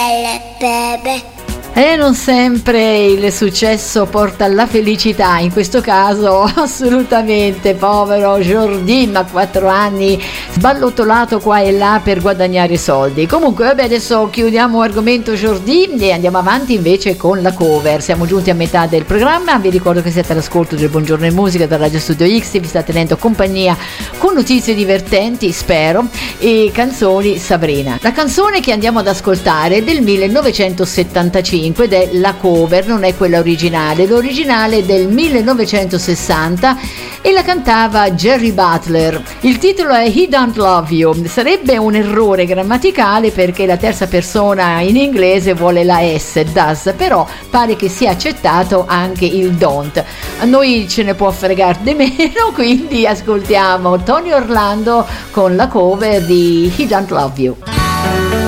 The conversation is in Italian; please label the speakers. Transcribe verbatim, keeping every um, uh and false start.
Speaker 1: belle bebe.
Speaker 2: E non sempre il successo porta alla felicità, in questo caso assolutamente. Povero Jordim, a quattro anni, sballottolato qua e là per guadagnare soldi. Comunque vabbè, adesso chiudiamo argomento Jordim e andiamo avanti invece con la cover. Siamo giunti a metà del programma, vi ricordo che siete all'ascolto del Buongiorno in Musica da Radio Studio X, vi sta tenendo compagnia con notizie divertenti, spero, e canzoni Sabrina. La canzone che andiamo ad ascoltare è del millenovecentosettantacinque ed è la cover, non è quella originale. L'originale è del millenovecentosessanta e la cantava Jerry Butler. Il titolo è He Don't Love You. Sarebbe un errore grammaticale perché la terza persona in inglese vuole la S, does, però pare che sia accettato anche il don't. A noi ce ne può fregare di meno, quindi ascoltiamo Tony Orlando con la cover di He Don't Love You.